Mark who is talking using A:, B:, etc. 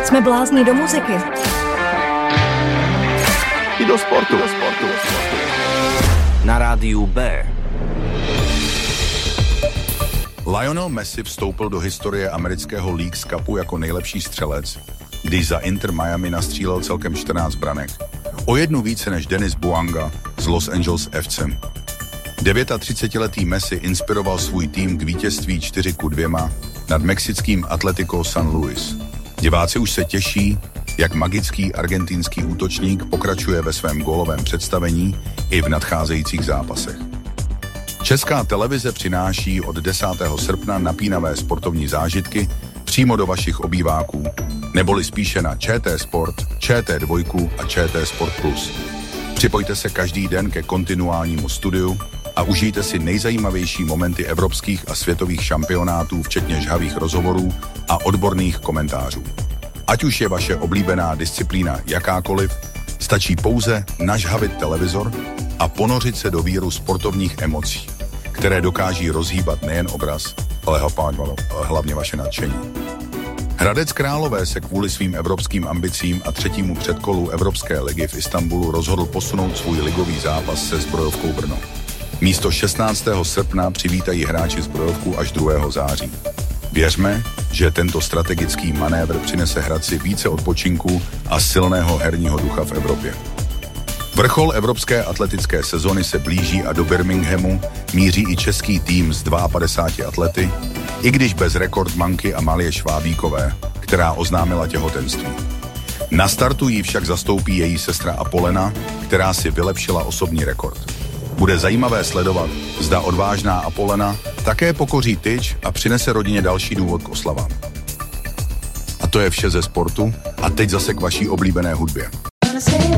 A: Jsme blázni do muziky.
B: I do sportu.
C: Na rádiu B.
B: Lionel Messi vstoupil do historie amerického Leagues Cupu jako nejlepší střelec, když za Inter Miami nastřílel celkem 14 branek. O jednu více než Denis Bouanga z Los Angeles FC. 39letý Messi inspiroval svůj tým k vítězství 4-2 nad mexickým Atlético San Luis. Diváci už se těší, jak magický argentinský útočník pokračuje ve svém gólovém představení i v nadcházejících zápasech. Česká televize přináší od 10. srpna napínavé sportovní zážitky přímo do vašich obýváků, neboli spíše na ČT Sport, ČT2 a ČT Sport Plus. Připojte se každý den ke kontinuálnímu studiu a užijte si nejzajímavější momenty evropských a světových šampionátů, včetně žhavých rozhovorů a odborných komentářů. Ať už je vaše oblíbená disciplína jakákoliv, stačí pouze nažhavit televizor a ponořit se do víru sportovních emocí, které dokáží rozhýbat nejen obraz, ale hlavně vaše nadšení. Hradec Králové se kvůli svým evropským ambicím a třetímu předkolu Evropské ligy v Istanbulu rozhodl posunout svůj ligový zápas se Zbrojovkou Brno. Místo 16. srpna přivítají hráči Zbrojovku až 2. září. Věřme, že tento strategický manévr přinese Hradci více odpočinku a silného herního ducha v Evropě. Vrchol evropské atletické sezony se blíží a do Birminghamu míří i český tým z 52 atlety, i když bez rekordmanky Amalie Švábíkové, která oznámila těhotenství. Na startu jí však zastoupí její sestra Apolena, která si vylepšila osobní rekord. Bude zajímavé sledovat, zda odvážná Apolena také pokoří tyč a přinese rodině další důvod k oslavám. A to je vše ze sportu a teď zase k vaší oblíbené hudbě.